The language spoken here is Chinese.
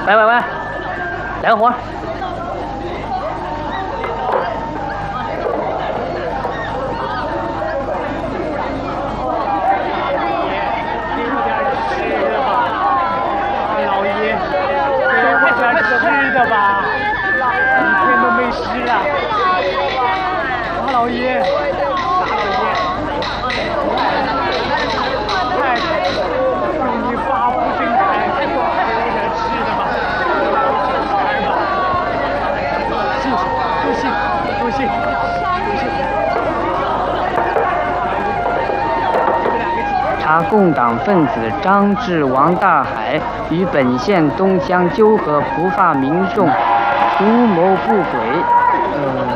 喂，来个活。 老爷，快点吃的吧，一天都没吃了。大老爷。 你发福真开，给点吃的吧。多谢。 查共党分子张志、王大海与本县东乡纠合不法民众图谋不轨，